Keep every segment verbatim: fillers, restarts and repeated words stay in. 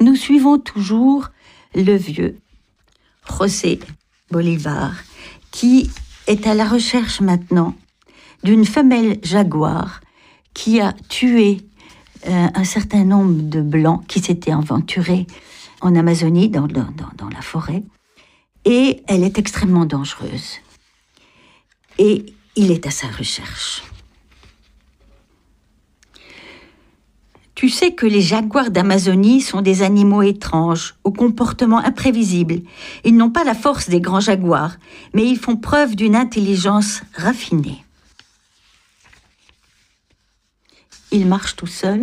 nous suivons toujours le vieux José Bolivar, qui est à la recherche maintenant d'une femelle jaguar qui a tué euh, un certain nombre de blancs qui s'étaient aventurés en Amazonie, dans, dans, dans la forêt, et elle est extrêmement dangereuse. Et il est à sa recherche. Tu sais que les jaguars d'Amazonie sont des animaux étranges, au comportement imprévisible. Ils n'ont pas la force des grands jaguars, mais ils font preuve d'une intelligence raffinée. Il marche tout seul,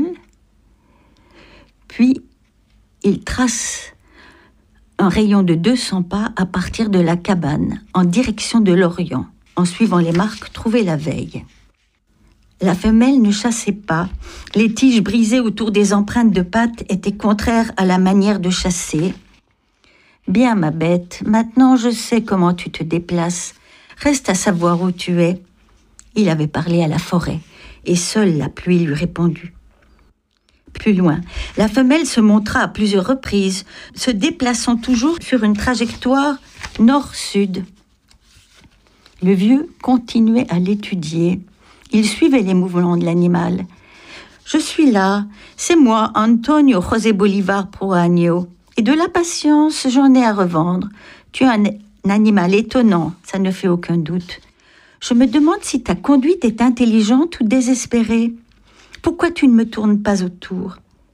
puis il trace un rayon de deux cents pas à partir de la cabane, en direction de l'Orient, en suivant les marques trouvées la veille. La femelle ne chassait pas. Les tiges brisées autour des empreintes de pattes étaient contraires à la manière de chasser. « Bien, ma bête, maintenant je sais comment tu te déplaces. Reste à savoir où tu es. » Il avait parlé à la forêt, et seule la pluie lui répondit. Plus loin, la femelle se montra à plusieurs reprises, se déplaçant toujours sur une trajectoire nord-sud. Le vieux continuait à l'étudier. Il suivait les mouvements de l'animal. « Je suis là, c'est moi, Antonio José Bolivar Proaño. Et de la patience, j'en ai à revendre. Tu es un, un animal étonnant, ça ne fait aucun doute. Je me demande si ta conduite est intelligente ou désespérée. Pourquoi tu ne me tournes pas autour ?»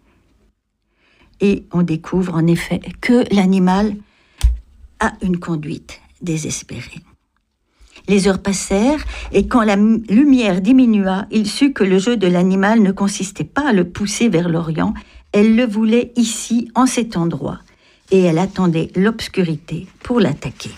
Et on découvre en effet que l'animal a une conduite désespérée. Les heures passèrent, et quand la lumière diminua, il sut que le jeu de l'animal ne consistait pas à le pousser vers l'Orient, elle le voulait ici, en cet endroit, et elle attendait l'obscurité pour l'attaquer.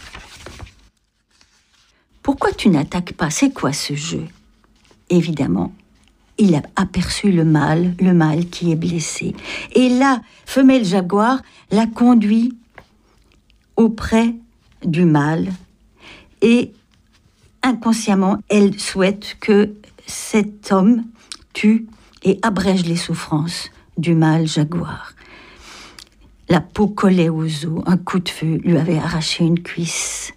« Pourquoi tu n'attaques pas ? C'est quoi ce jeu ?» Évidemment, il a aperçu le mâle, le mâle qui est blessé. Et la femelle jaguar l'a conduit auprès du mâle, et inconsciemment, elle souhaite que cet homme tue et abrège les souffrances du mâle jaguar. La peau collait aux os, un coup de feu lui avait arraché une cuisse.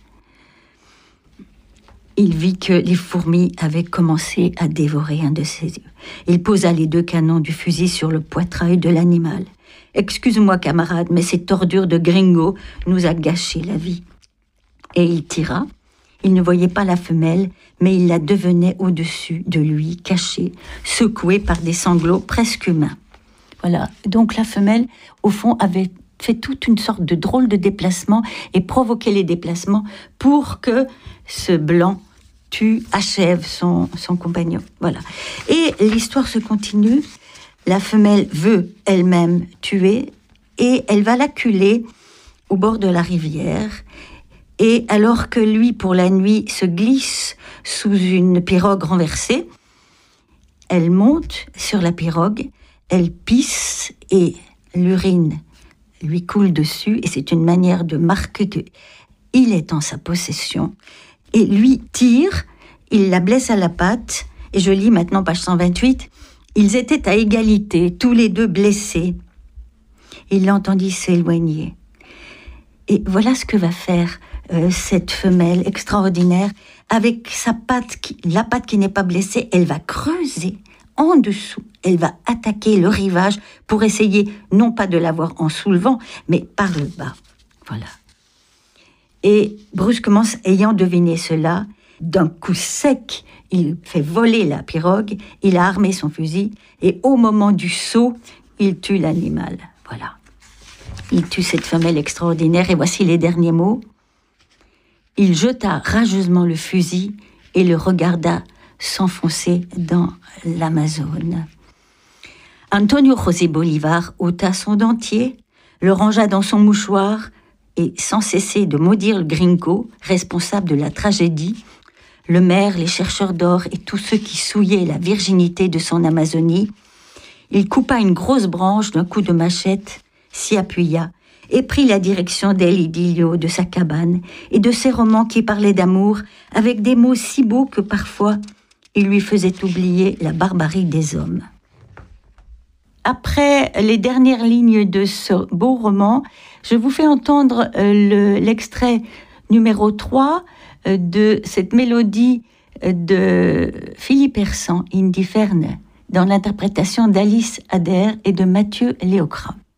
Il vit que les fourmis avaient commencé à dévorer un de ses yeux. Il posa les deux canons du fusil sur le poitrail de l'animal. « Excuse-moi, camarade, mais cette ordure de gringo nous a gâché la vie. » Et il tira. Il ne voyait pas la femelle, mais il la devenait au-dessus de lui, cachée, secouée par des sanglots presque humains. Voilà. Donc la femelle, au fond, avait fait toute une sorte de drôle de déplacement et provoqué les déplacements pour que ce blanc tue, achève son, son compagnon. Voilà. Et l'histoire se continue. La femelle veut elle-même tuer et elle va l'acculer au bord de la rivière. Et alors que lui, pour la nuit, se glisse sous une pirogue renversée, elle monte sur la pirogue, elle pisse et l'urine lui coule dessus. Et c'est une manière de marquer qu'il est en sa possession. Et lui tire, il la blesse à la patte. Et je lis maintenant page cent vingt-huit. Ils étaient à égalité, tous les deux blessés. Il l'entendit s'éloigner. Et voilà ce que va faire euh, cette femelle extraordinaire. Avec sa patte, qui, la patte qui n'est pas blessée, elle va creuser en dessous. Elle va attaquer le rivage pour essayer, non pas de l'avoir en soulevant, mais par le bas. Voilà. Et brusquement, ayant deviné cela, d'un coup sec, il fait voler la pirogue, il a armé son fusil, et au moment du saut, il tue l'animal. Voilà. Il tue cette femelle extraordinaire, et voici les derniers mots. Il jeta rageusement le fusil et le regarda s'enfoncer dans l'Amazone. Antonio José Bolivar ôta son dentier, le rangea dans son mouchoir, et sans cesser de maudire le gringo, responsable de la tragédie, le maire, les chercheurs d'or et tous ceux qui souillaient la virginité de son Amazonie, il coupa une grosse branche d'un coup de machette, s'y appuya et prit la direction d'El Idilio, de sa cabane et de ses romans qui parlaient d'amour avec des mots si beaux que parfois il lui faisait oublier la barbarie des hommes. après les dernières lignes de ce beau roman, je vous fais entendre euh, le, l'extrait numéro trois euh, de cette mélodie de Philippe Hersant, Indiferne, dans l'interprétation d'Alice Adair et de Mathieu Léocrat.